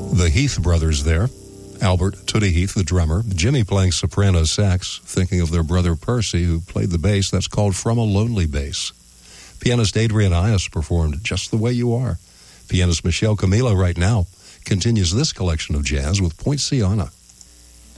The Heath brothers there. Albert Tootie Heath, the drummer. Jimmy playing soprano sax, thinking of their brother Percy, who played the bass. That's called From a Lonely Bass. Pianist Adrian Ias performed Just the Way You Are. Pianist Michelle Camilo right now continues this collection of jazz with Poinciana.